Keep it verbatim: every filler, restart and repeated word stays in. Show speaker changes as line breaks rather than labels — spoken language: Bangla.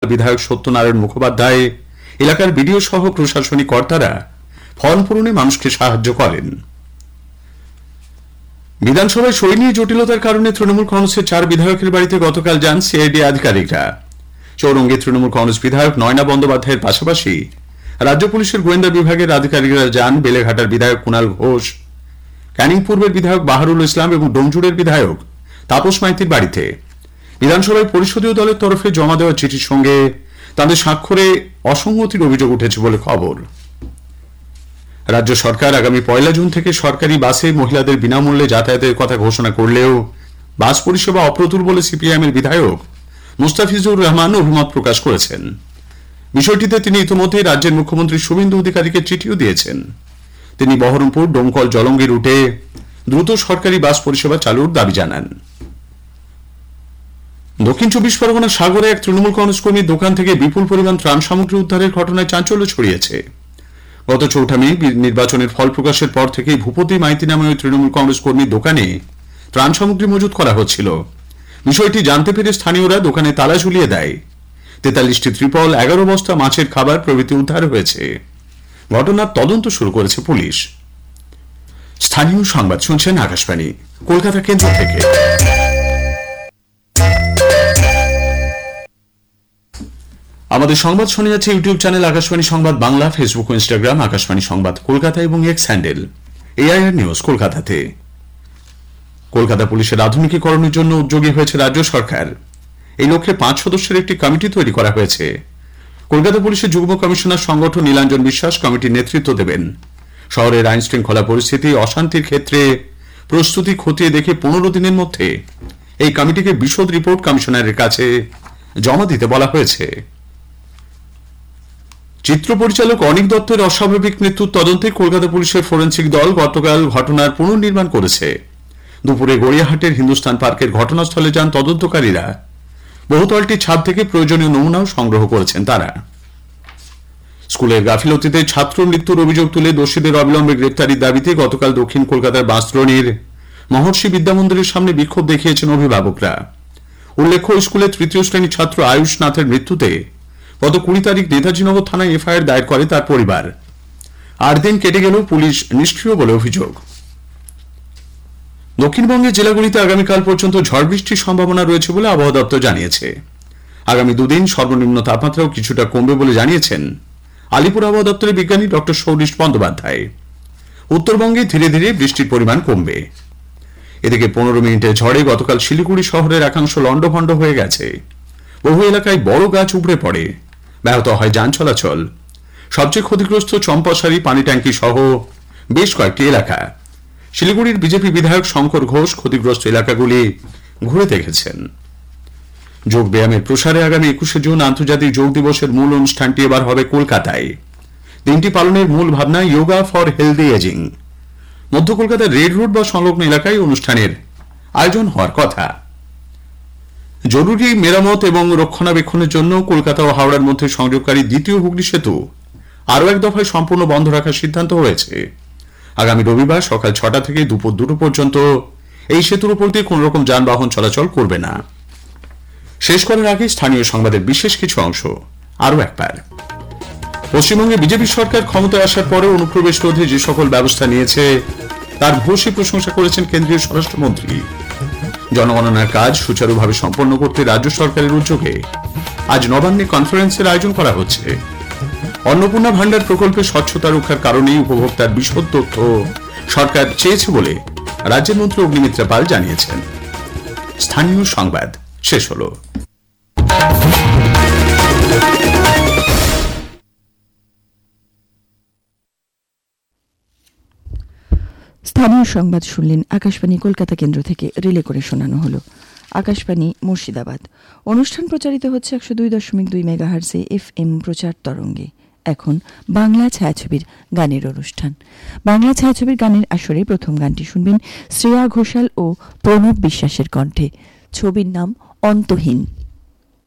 বিধায়ক সত্যনারায়ণ মুখোপাধ্যায় এলাকার বিডিও সহ প্রশাসনিক কর্তারা ফর্ম পূরণে মানুষকে সাহায্য করেন। বিধানসভায় সই নিয়ে জটিলতার কারণে তৃণমূল কংগ্রেসের চার বিধায়কের বাড়িতে গতকাল যান সিআইডি আধিকারিকরা। চৌরঙ্গী তৃণমূল কংগ্রেস বিধায়ক নয়না বন্দ্যোপাধ্যায়ের পাশাপাশি রাজ্য পুলিশের গোয়েন্দা বিভাগের আধিকারিকরা যান বেলেঘাটার বিধায়ক কুণাল ঘোষ, ক্যানিং পূর্বের বিধায়ক বাহারুল ইসলাম এবং ডোমজুড়ের বিধায়ক তাপস মাইতির বাড়িতে। বিধানসভায় পরিষদীয় দলের তরফে জমা দেওয়া চিঠির সঙ্গে তাদের স্বাক্ষরে অসঙ্গতির অভিযোগ উঠেছে বলে খবর। রাজ্য সরকার আগামী পয়লা জুন থেকে সরকারি বাসে মহিলাদের বিনামূল্যে যাতায়াতের কথা ঘোষণা করলেও বাস পরিষেবা অপ্রতুল বলে সিপিআইএম এর বিধায়ক মুস্তাফিজুর রহমান অভিমত প্রকাশ করেছেন। বিষয়টিতে তিনি ইতিমধ্যেই রাজ্যের মুখ্যমন্ত্রী শুভেন্দু অধিকারীকে চিঠিও দিয়েছেন। তিনি বহরমপুর ডোমকল জলঙ্গি রুটে দ্রুত সরকারি বাস পরিষেবা চালুর দাবি জানান। দক্ষিণ চব্বিশ পরগনার সাগরে এক তৃণমূল কংগ্রেস কর্মীর দোকান থেকে বিপুল পরিমাণ ত্রাণ সামগ্রী উদ্ধারের ঘটনায় চাঞ্চল্য ছড়িয়েছে। গত চৌঠা মে নির্বাচনের ফল প্রকাশের পর থেকেই ভূপতি মাইতি নামে ওই তৃণমূল কংগ্রেস কর্মীর দোকানে ত্রাণ সামগ্রী মজুত করা হচ্ছিল। বিষয়টি জানতে পেরে স্থানীয়রা দোকানে তালা ঝুলিয়ে দেয়। তেতাল্লিশটি ত্রিপল, এগারো বস্তা মাছের খাবার প্রভৃতি উদ্ধার হয়েছে। ঘটনার তদন্ত শুরু করেছে পুলিশ। স্থানীয় সংবাদ শুনছেন আকাশবাণী কলকাতা কেন্দ্র থেকে। আমাদের সংবাদ শোনা যাচ্ছে ইউটিউব চ্যানেল আকাশবাণী সংবাদ বাংলা, ফেসবুক ও ইনস্টাগ্রাম আকাশবাণী সংবাদ কলকাতা এবং এক্স হ্যান্ডেল এআইআর নিউজ কলকাতাতে। কলকাতা পুলিশের আধুনিকীকরণের জন্য উদ্যোগী হয়েছে রাজ্য সরকার। এই লক্ষ্যে পাঁচ সদস্যের একটি কমিটি তৈরি করা হয়েছে। কলকাতা পুলিশের যুগ্ম কমিশনার সংগঠন নীলাঞ্জন বিশ্বাস কমিটির নেতৃত্ব দেবেন। শহরের আইন শৃঙ্খলা পরিস্থিতি, অশান্তির ক্ষেত্রে প্রস্তুতি খতিয়ে দেখে পনেরো দিনের মধ্যে এই কমিটিকে বিশদ রিপোর্ট কমিশনারের কাছে জমা দিতে বলা হয়েছে। চিত্র পরিচালক অনিক দত্তের অস্বাভাবিক মৃত্যুর তদন্তে কলকাতা পুলিশের ফরেন্সিক দল গতকাল ঘটনার পুনর্নির্মাণ করেছে। দুপুরে গড়িয়াহাটের হিন্দুস্তান পার্কের ঘটনাস্থলে যান তদন্তকারীরা। বহুতলটির ছাদ থেকে প্রয়োজনীয় নমুনাও সংগ্রহ করেছেন তারা। স্কুলের গাফিলতিতে ছাত্র মৃত্যুর অভিযোগ তুলে দোষীদের অবিলম্বে গ্রেপ্তারির দাবিতে গতকাল দক্ষিণ কলকাতার বাঁশদ্রোণীর মহর্ষি বিদ্যামন্দিরের সামনে বিক্ষোভ দেখিয়েছেন অভিভাবকরা। উল্লেখ্য, স্কুলের তৃতীয় শ্রেণীর ছাত্র আয়ুষ নাথের মৃত্যুতে গত কুড়ি তারিখ নেতাজিনগর থানায় এফআইআর দায়ের করে তার পরিবার। আট দিন কেটে গেলেও পুলিশ নিষ্ক্রিয় বলে অভিযোগ। দক্ষিণবঙ্গের জেলাগুলিতে আগামীকাল পর্যন্ত ঝড় বৃষ্টির সম্ভাবনা রয়েছে বলে আবহাওয়া দপ্তর জানিয়েছে। আগামী দুদিন সর্বনিম্ন তাপমাত্রাও কিছুটা কমবে বলে জানিয়েছেন আলিপুর আবহাওয়া দপ্তরের বিজ্ঞানী ডক্টর সৌরিশ বন্দ্যোপাধ্যায়। উত্তরবঙ্গে ধীরে ধীরে বৃষ্টির পরিমাণ কমবে। এদিকে পনেরো মিনিটের ঝড়ে গতকাল শিলিগুড়ি শহরের একাংশ লন্ডভন্ড হয়ে গেছে। বহু এলাকায় বড় গাছ উপড়ে পড়ে, ব্যাহত হয় যান চলাচল। সবচেয়ে ক্ষতিগ্রস্ত চম্পাশাড়ি, পানি ট্যাঙ্কি সহ বেশ কয়েকটি এলাকা। শিলিগুড়ির বিজেপি বিধায়ক শঙ্কর ঘোষ ক্ষতিগ্রস্ত এলাকাগুলি ঘুরে দেখেছেন। যোগ ব্যায়ামের প্রসারে আগামী একুশে জুন আন্তর্জাতিক যোগ দিবসের মূল অনুষ্ঠানটি এবার হবে কলকাতায়। দিনটি পালনের মূল ভাবনা যোগা ফর হেলদি এজিং। মধ্য কলকাতার রেড রোড বা সংলগ্ন এলাকায় অনুষ্ঠানের আয়োজন হওয়ার কথা। জরুরি মেরামত এবং রক্ষণাবেক্ষণের জন্য কলকাতা ও হাওড়ার মধ্যে সংযোগকারী দ্বিতীয় হুগলি সেতু আরও এক দফায় সম্পূর্ণ বন্ধ রাখার সিদ্ধান্ত হয়েছে। আগামী রবিবার সকাল ছটা থেকে দুপুর দুটো পর্যন্ত এই সেতুর উপর দিয়ে কোন রকম যানবাহন চলাচল করবে না। শেষ করার আগে স্থানীয় সংবাদের বিশেষ কিছু অংশ আরও একবার। পশ্চিমবঙ্গে বিজেপি সরকার ক্ষমতায় আসার পরে অনুপ্রবেশ রোধে যে সকল ব্যবস্থা নিয়েছে তার ভূয়সী প্রশংসা করেছেন কেন্দ্রীয় স্বরাষ্ট্রমন্ত্রী। জনগণনার কাজ সুচারুভাবে সম্পন্ন করতে রাজ্য সরকারের উদ্যোগে আজ নবান্নে কনফারেন্সের আয়োজন করা হচ্ছে। অন্নপূর্ণা ভান্ডার প্রকল্পে স্বচ্ছতা রক্ষার কারণেই উপভোক্তার বিশদ তথ্য সরকার চেয়েছে বলে রাজ্যের মন্ত্রী অগ্নিমিত্রা পাল জানিয়েছেন। স্থানীয় সংবাদ শেষ হল।
স্থানীয় সংবাদ শুনলেন আকাশবাণী কলকাতা কেন্দ্র থেকে রিলে করে শোনানো হলো। আকাশবাণী মুর্শিদাবাদ অনুষ্ঠান প্রচারিত হচ্ছে একশো দুই দশমিক দুই মেগাহার্জে এফ এম প্রচার তরঙ্গে। এখন বাংলা ছায়াছবির গানের অনুষ্ঠান। বাংলা ছায়াছবির গানের আসরে প্রথম গানটি শুনবেন শ্রেয়া ঘোষাল ও প্রণব বিশ্বাসের কণ্ঠে। ছবির নাম অন্তহীন।